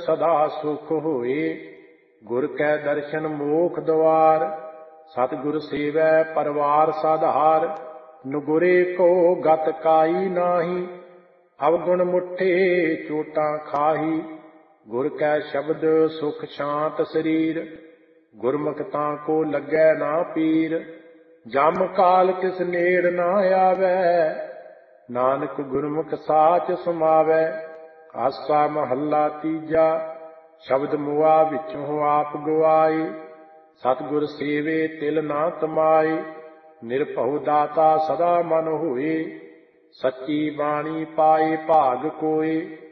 सदा सुख होए। गुर कै दर्शन मोख द्वार, सतगुर सेवै परवार साधार। नुगुरे को गत काई नाही, अवगुण मुठे चोटां खाही। गुर कै शब्द सुख शांत शरीर, गुरमुख तां को लगै ना पीर। जम काल किस नेड़ ना आवै, नानक गुरमुख साच समावै। आसा महला तीजा, शब्द मुआ विचों आप गवाए। सतगुर सेवे तिल ना तमाए, निरभਉ दाता सदा मन होए। सच्ची बाणी पाए भाग कोए,